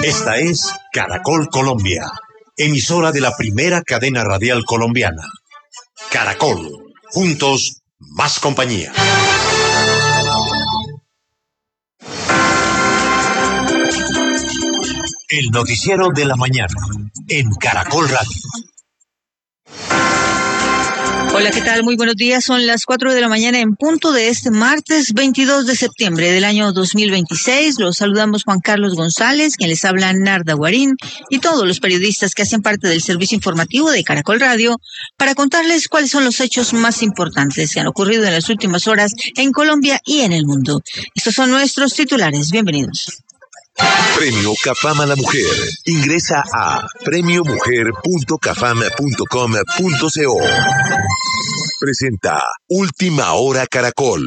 Esta es Caracol Colombia, emisora de la primera cadena radial colombiana. Caracol, juntos, más compañía. El noticiero de la mañana, en Caracol Radio. Hola, ¿qué tal? Muy buenos días. Son las 4 de la mañana en punto de este martes 22 de septiembre del año 2026. Los saludamos Juan Carlos González, quien les habla Narda Guarín, y todos los periodistas que hacen parte del servicio informativo de Caracol Radio para contarles cuáles son los hechos más importantes que han ocurrido en las últimas horas en Colombia y en el mundo. Estos son nuestros titulares. Bienvenidos. Premio CAFAM a la Mujer. Ingresa a premiomujer.cafam.com.co. Presenta Última Hora Caracol.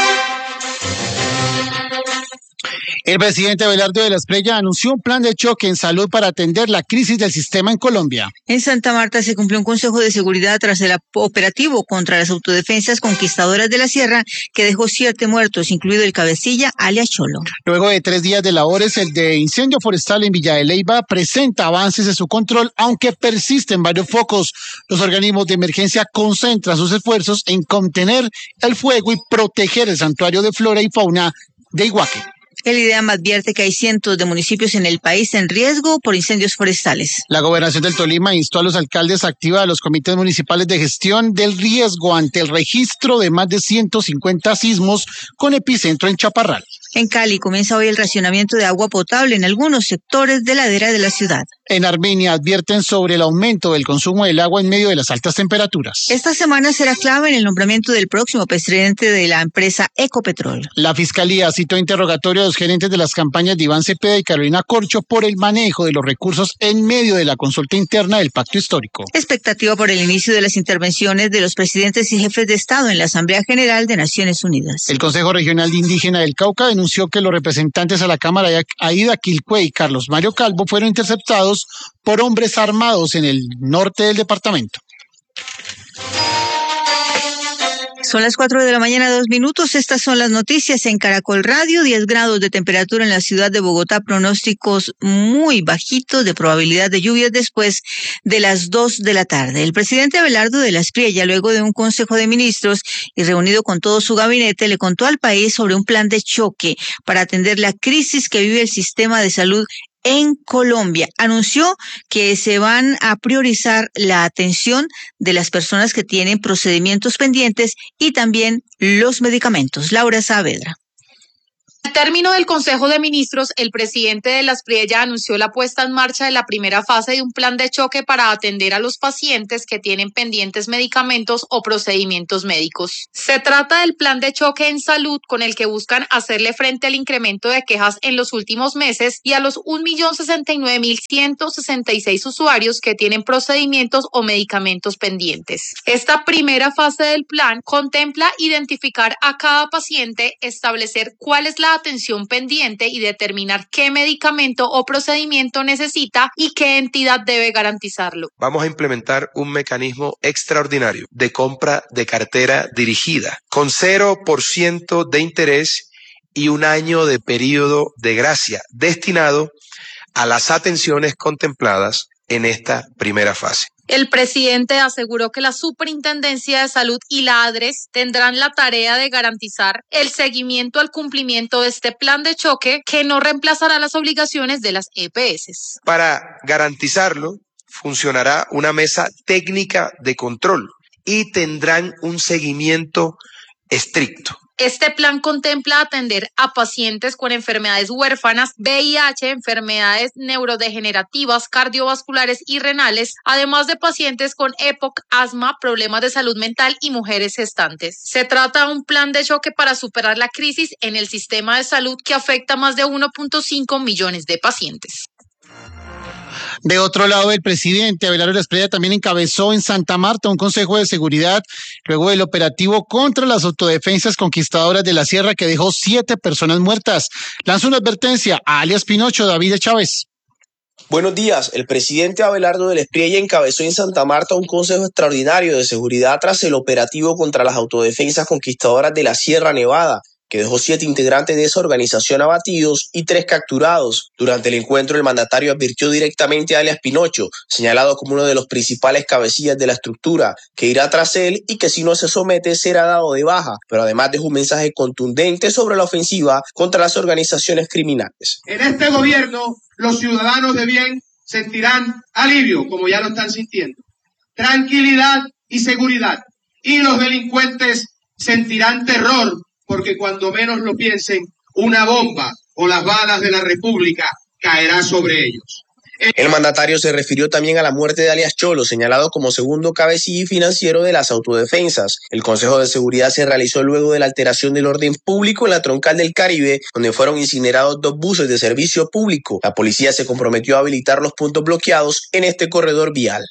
El presidente Abelardo de la Espriella anunció un plan de choque en salud para atender la crisis del sistema en Colombia. En Santa Marta se cumplió un consejo de seguridad tras el operativo contra las autodefensas conquistadoras de la Sierra que dejó 7 muertos, incluido el cabecilla alias Cholo. Luego de 3 días de labores, el de incendio forestal en Villa de Leyva presenta avances en su control, aunque persisten varios focos. Los organismos de emergencia concentran sus esfuerzos en contener el fuego y proteger el santuario de flora y fauna de Iguaque. El IDEAM advierte que hay cientos de municipios en el país en riesgo por incendios forestales. La Gobernación del Tolima instó a los alcaldes a activar a los comités municipales de gestión del riesgo ante el registro de más de 150 sismos con epicentro en Chaparral. En Cali comienza hoy el racionamiento de agua potable en algunos sectores de ladera de la ciudad. En Armenia advierten sobre el aumento del consumo del agua en medio de las altas temperaturas. Esta semana será clave en el nombramiento del próximo presidente de la empresa Ecopetrol. La Fiscalía citó interrogatorio a los gerentes de las campañas de Iván Cepeda y Carolina Corcho por el manejo de los recursos en medio de la consulta interna del Pacto Histórico. Expectativa por el inicio de las intervenciones de los presidentes y jefes de Estado en la Asamblea General de Naciones Unidas. El Consejo Regional de Indígena del Cauca denunció que los representantes a la Cámara, Aida Quilcue y Carlos Mario Calvo, fueron interceptados por hombres armados en el norte del departamento. Son las 4 de la mañana, 2 minutos. Estas son las noticias en Caracol Radio. 10 grados de temperatura en la ciudad de Bogotá. Pronósticos muy bajitos de probabilidad de lluvias después de las 2 de la tarde. El presidente Abelardo de la Espriella, luego de un consejo de ministros y reunido con todo su gabinete, le contó al país sobre un plan de choque para atender la crisis que vive el sistema de salud en Colombia. Anunció que se van a priorizar la atención de las personas que tienen procedimientos pendientes y también los medicamentos. Laura Saavedra. Al término del Consejo de Ministros, el presidente de la Espriella anunció la puesta en marcha de la primera fase de un plan de choque para atender a los pacientes que tienen pendientes medicamentos o procedimientos médicos. Se trata del plan de choque en salud con el que buscan hacerle frente al incremento de quejas en los últimos meses y a los 1.069.166 usuarios que tienen procedimientos o medicamentos pendientes. Esta primera fase del plan contempla identificar a cada paciente, establecer cuál es la atención pendiente y determinar qué medicamento o procedimiento necesita y qué entidad debe garantizarlo. Vamos a implementar un mecanismo extraordinario de compra de cartera dirigida con 0% de interés y 1 año de periodo de gracia destinado a las atenciones contempladas en esta primera fase. El presidente aseguró que la Superintendencia de Salud y la ADRES tendrán la tarea de garantizar el seguimiento al cumplimiento de este plan de choque que no reemplazará las obligaciones de las EPS. Para garantizarlo, funcionará una mesa técnica de control y tendrán un seguimiento estricto. Este plan contempla atender a pacientes con enfermedades huérfanas, VIH, enfermedades neurodegenerativas, cardiovasculares y renales, además de pacientes con EPOC, asma, problemas de salud mental y mujeres gestantes. Se trata de un plan de choque para superar la crisis en el sistema de salud que afecta a más de 1.5 millones de pacientes. De otro lado, el presidente Abelardo de la Espriella también encabezó en Santa Marta un consejo de seguridad luego del operativo contra las autodefensas conquistadoras de la Sierra que dejó 7 personas muertas. Lanzó una advertencia a alias Pinocho, David Chávez. Buenos días. El presidente Abelardo de la Espriella encabezó en Santa Marta un consejo extraordinario de seguridad tras el operativo contra las autodefensas conquistadoras de la Sierra Nevada, que dejó 7 integrantes de esa organización abatidos y 3 capturados. Durante el encuentro, el mandatario advirtió directamente a alias Pinocho, señalado como uno de los principales cabecillas de la estructura, que irá tras él y que si no se somete será dado de baja, pero además dejó un mensaje contundente sobre la ofensiva contra las organizaciones criminales. En este gobierno, los ciudadanos de bien sentirán alivio, como ya lo están sintiendo, tranquilidad y seguridad, y los delincuentes sentirán terror, porque cuando menos lo piensen, una bomba o las balas de la República caerá sobre ellos. El mandatario se refirió también a la muerte de alias Cholo, señalado como segundo cabecilla y financiero de las autodefensas. El Consejo de Seguridad se realizó luego de la alteración del orden público en la Troncal del Caribe, donde fueron incinerados 2 buses de servicio público. La policía se comprometió a habilitar los puntos bloqueados en este corredor vial.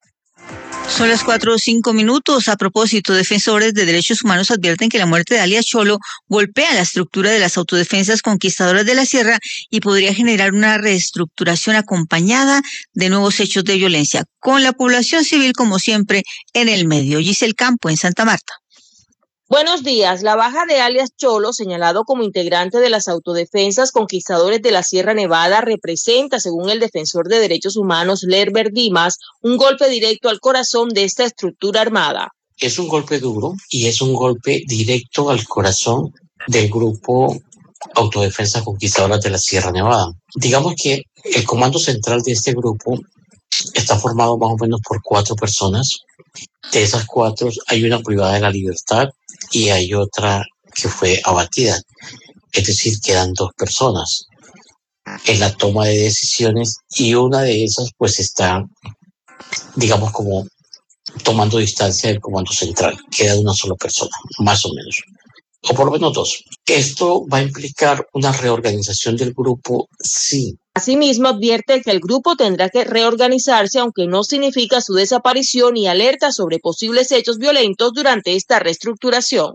Son las 4:05. A propósito, defensores de derechos humanos advierten que la muerte de alias Cholo golpea la estructura de las autodefensas conquistadoras de la sierra y podría generar una reestructuración acompañada de nuevos hechos de violencia, con la población civil como siempre en el medio. Giselle Campo en Santa Marta. Buenos días. La baja de alias Cholo, señalado como integrante de las autodefensas conquistadores de la Sierra Nevada, representa, según el defensor de derechos humanos Lerber Dimas, un golpe directo al corazón de esta estructura armada. Es un golpe duro y es un golpe directo al corazón del grupo Autodefensas Conquistadoras de la Sierra Nevada. Digamos que el comando central de este grupo está formado más o menos por 4 personas. De esas 4 hay una privada de la libertad y hay otra que fue abatida. Es decir, quedan 2 personas en la toma de decisiones y una de esas pues está, digamos, como tomando distancia del comando central. Queda una sola persona, más o menos, o por lo menos 2. ¿Esto va a implicar una reorganización del grupo? Sí. Asimismo, advierte que el grupo tendrá que reorganizarse, aunque no significa su desaparición, y alerta sobre posibles hechos violentos durante esta reestructuración.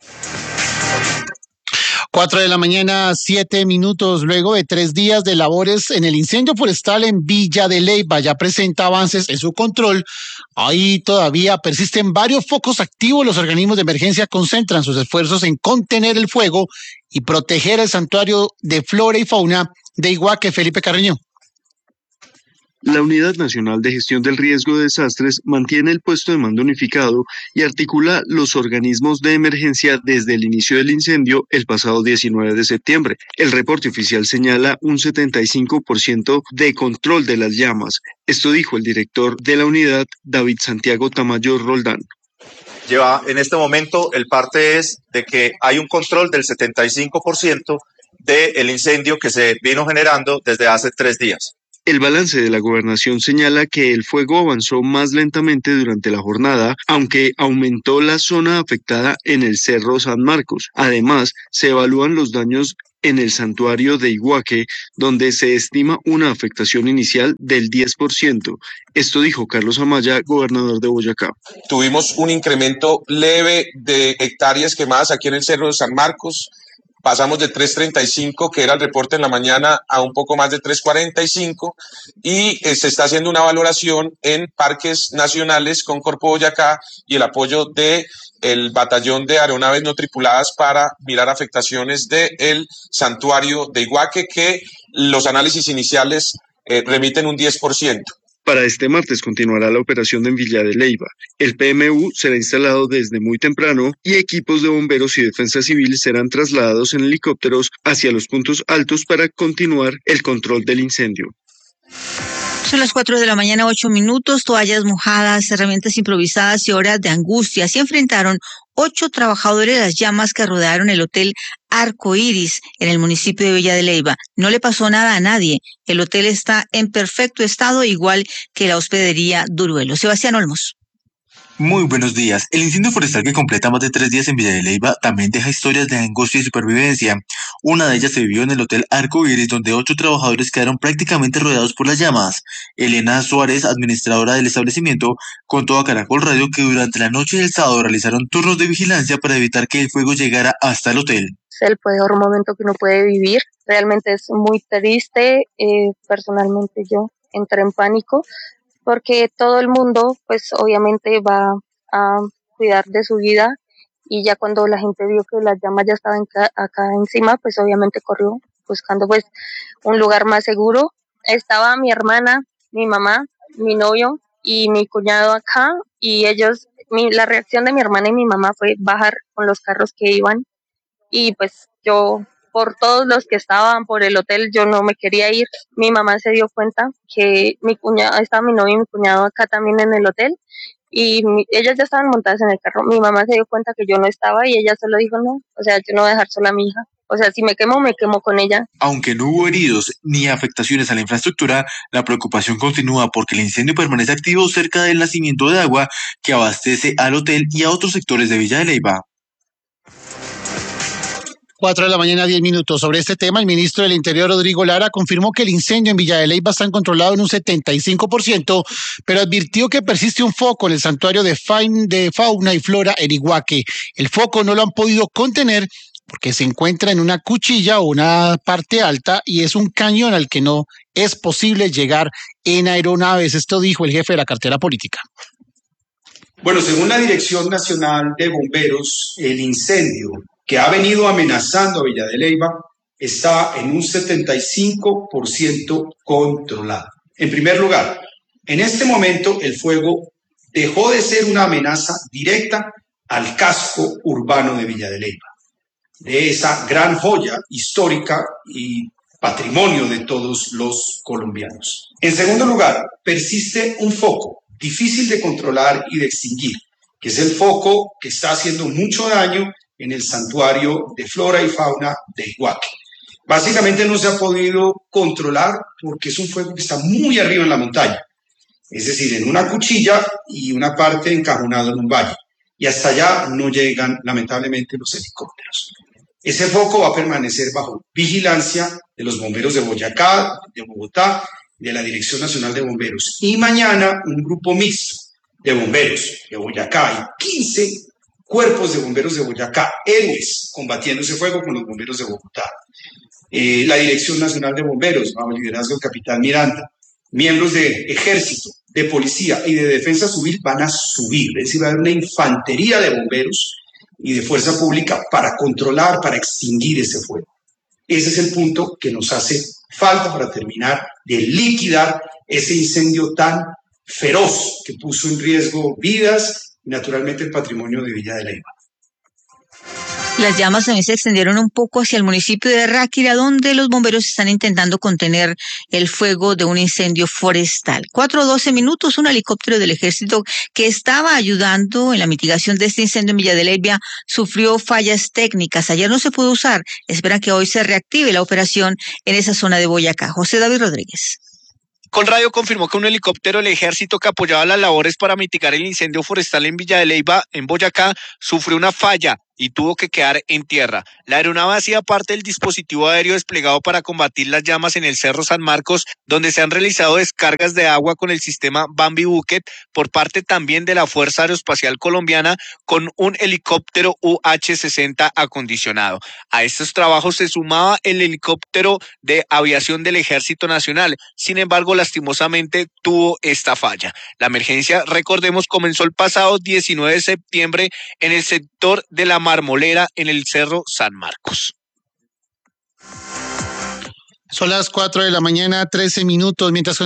4:07 a.m. Luego de 3 días de labores en el incendio forestal en Villa de Leyva, ya presenta avances en su control. Ahí todavía persisten varios focos activos. Los organismos de emergencia concentran sus esfuerzos en contener el fuego y proteger el santuario de flora y fauna de Iguaque. Felipe Carreño. La Unidad Nacional de Gestión del Riesgo de Desastres mantiene el puesto de mando unificado y articula los organismos de emergencia desde el inicio del incendio el pasado 19 de septiembre. El reporte oficial señala un 75% de control de las llamas. Esto dijo el director de la unidad, David Santiago Tamayo Roldán. En este momento el parte es de que hay un control del 75% del incendio que se vino generando desde hace 3 días. El balance de la gobernación señala que el fuego avanzó más lentamente durante la jornada, aunque aumentó la zona afectada en el Cerro San Marcos. Además, se evalúan los daños en el santuario de Iguaque, donde se estima una afectación inicial del 10%. Esto dijo Carlos Amaya, gobernador de Boyacá. Tuvimos un incremento leve de hectáreas quemadas aquí en el Cerro de San Marcos. Pasamos de 3.35, que era el reporte en la mañana, a un poco más de 3.45, y se está haciendo una valoración en parques nacionales con Corpo Boyacá y el apoyo del batallón de aeronaves no tripuladas para mirar afectaciones del santuario de Iguaque, que los análisis iniciales remiten un 10%. Para este martes continuará la operación en Villa de Leyva. El PMU será instalado desde muy temprano y equipos de bomberos y defensa civil serán trasladados en helicópteros hacia los puntos altos para continuar el control del incendio. Son las 4:08 a.m. Toallas mojadas, herramientas improvisadas y horas de angustia. Así enfrentaron 8 trabajadores las llamas que rodearon el hotel Arco Iris en el municipio de Villa de Leyva. No le pasó nada a nadie. El hotel está en perfecto estado, igual que la hospedería Duruelo. Sebastián Olmos. Muy buenos días. El incendio forestal que completa más de 3 días en Villa de Leyva también deja historias de angustia y supervivencia. Una de ellas se vivió en el Hotel Arco Iris, donde 8 trabajadores quedaron prácticamente rodeados por las llamas. Elena Suárez, administradora del establecimiento, contó a Caracol Radio que durante la noche del sábado realizaron turnos de vigilancia para evitar que el fuego llegara hasta el hotel. Es el peor momento que uno puede vivir. Realmente es muy triste. Personalmente yo entré en pánico, porque todo el mundo pues obviamente va a cuidar de su vida y ya cuando la gente vio que las llamas ya estaban acá encima, pues obviamente corrió buscando pues un lugar más seguro. Estaba mi hermana, mi mamá, mi novio y mi cuñado acá, y la reacción de mi hermana y mi mamá fue bajar con los carros que iban, y pues yo, por todos los que estaban por el hotel, yo no me quería ir. Mi mamá se dio cuenta que estaba mi novio y mi cuñado acá también en el hotel, y ellas ya estaban montadas en el carro. Mi mamá se dio cuenta que yo no estaba y ella solo dijo, no, o sea, yo no voy a dejar sola a mi hija. O sea, si me quemo con ella. Aunque no hubo heridos ni afectaciones a la infraestructura, la preocupación continúa porque el incendio permanece activo cerca del nacimiento de agua que abastece al hotel y a otros sectores de Villa de Leyva. 4 de la mañana, 10 minutos. Sobre este tema, el ministro del Interior, Rodrigo Lara, confirmó que el incendio en Villa de Leyva está controlado en un 75%, pero advirtió que persiste un foco en el santuario de fauna y flora en Iguaque. El foco no lo han podido contener porque se encuentra en una cuchilla o una parte alta y es un cañón al que no es posible llegar en aeronaves. Esto dijo el jefe de la cartera política. Bueno, según la Dirección Nacional de Bomberos, el incendio que ha venido amenazando a Villa de Leyva está en un 75% controlado. En primer lugar, en este momento el fuego dejó de ser una amenaza directa al casco urbano de Villa de Leyva, de esa gran joya histórica y patrimonio de todos los colombianos. En segundo lugar, persiste un foco difícil de controlar y de extinguir, que es el foco que está haciendo mucho daño en el santuario de flora y fauna de Iguaque. Básicamente no se ha podido controlar porque es un fuego que está muy arriba en la montaña, es decir, en una cuchilla y una parte encajonada en un valle, y hasta allá no llegan lamentablemente los helicópteros. Ese foco va a permanecer bajo vigilancia de los bomberos de Boyacá, de Bogotá, de la Dirección Nacional de Bomberos. Y mañana un grupo mixto de bomberos de Boyacá y 15 cuerpos de bomberos de Boyacá, héroes, combatiendo ese fuego con los bomberos de Bogotá. La Dirección Nacional de Bomberos, bajo el liderazgo del capitán Miranda, miembros de ejército, de policía y de defensa civil van a subir, es decir, va a haber una infantería de bomberos y de fuerza pública para controlar, para extinguir ese fuego. Ese es el punto que nos hace falta para terminar de liquidar ese incendio tan feroz que puso en riesgo vidas y naturalmente el patrimonio de Villa de Leyva. Las llamas también se extendieron un poco hacia el municipio de Ráquira, donde los bomberos están intentando contener el fuego de un incendio forestal. 4:12 minutos, un helicóptero del ejército que estaba ayudando en la mitigación de este incendio en Villa de Leyva sufrió fallas técnicas. Ayer no se pudo usar. Esperan que hoy se reactive la operación en esa zona de Boyacá. José David Rodríguez. Colradio confirmó que un helicóptero del ejército que apoyaba las labores para mitigar el incendio forestal en Villa de Leyva, en Boyacá, sufrió una falla y tuvo que quedar en tierra. La aeronave hacía parte del dispositivo aéreo desplegado para combatir las llamas en el Cerro San Marcos, donde se han realizado descargas de agua con el sistema Bambi Bucket por parte también de la Fuerza Aeroespacial Colombiana con un helicóptero UH-60 acondicionado. A estos trabajos se sumaba el helicóptero de aviación del Ejército Nacional. Sin embargo, lastimosamente tuvo esta falla. La emergencia, recordemos, comenzó el pasado 19 de septiembre en el sector de la Marmolera en el Cerro San Marcos. Son las 4 de la mañana, 13 minutos, mientras